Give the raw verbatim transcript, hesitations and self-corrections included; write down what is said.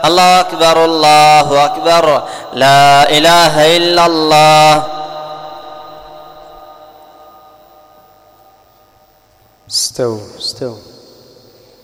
الله أكبر الله أكبر لا إله إلا الله. استووا استووا.